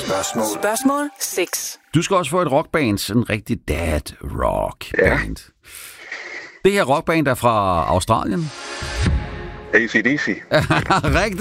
Spørgsmål 6. Du skal også få et rockband, sådan en rigtig dad rockband. Det her rockband er fra Australien. AC/DC. Rigtigt.